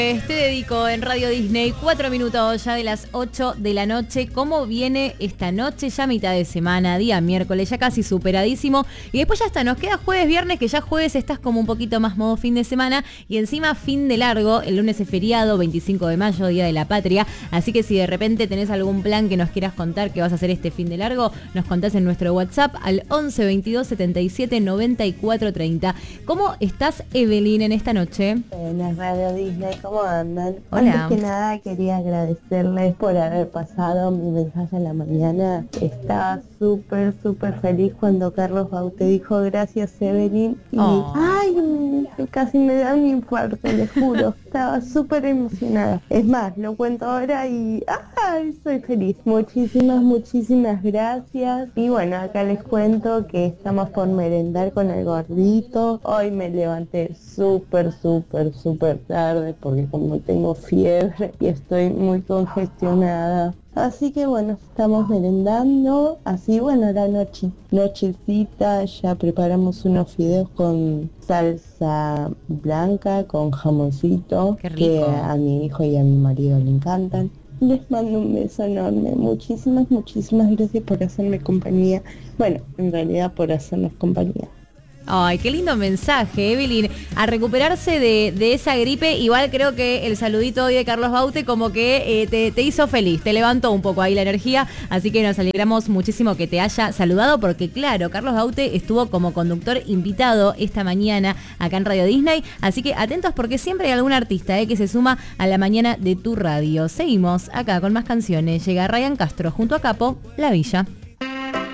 Te dedico en Radio Disney, 4 minutos ya de las 8 de la noche. ¿Cómo viene esta noche? Ya mitad de semana, día miércoles, ya casi superadísimo. Y después ya está, nos queda jueves, viernes, que ya jueves estás como un poquito más modo fin de semana. Y encima fin de largo, el lunes es feriado, 25 de mayo, Día de la Patria. Así que si de repente tenés algún plan que nos quieras contar que vas a hacer este fin de largo, nos contás en nuestro WhatsApp al 11 22 77 94 30. ¿Cómo estás, Evelyn, en esta noche? En Radio Disney, ¿cómo andan? Hola. Antes que nada quería agradecerles por haber pasado mi mensaje en la mañana. Estaba súper feliz cuando Carlos Baute dijo gracias, Evelyn. Y ay, casi me da un infarto, les juro. Estaba súper emocionada. Es más, lo cuento ahora y ay, soy feliz. Muchísimas gracias. Y bueno, acá les cuento que estamos por merendar con el gordito. Hoy me levanté súper tarde porque como tengo fiebre y estoy muy congestionada. Así que bueno, estamos merendando. Así bueno, la nochecita, ya preparamos unos fideos con salsa blanca, con jamoncito, que a mi hijo y a mi marido le encantan. Les mando un beso enorme. Muchísimas gracias por hacerme compañía. Bueno, en realidad por hacernos compañía. Ay, qué lindo mensaje, Evelyn. A recuperarse de esa gripe, igual creo que el saludito hoy de Carlos Baute como que te hizo feliz, te levantó un poco ahí la energía, así que nos alegramos muchísimo que te haya saludado, porque claro, Carlos Baute estuvo como conductor invitado esta mañana acá en Radio Disney, así que atentos porque siempre hay algún artista que se suma a la mañana de tu radio. Seguimos acá con más canciones. Llega Ryan Castro junto a Capo, La Villa.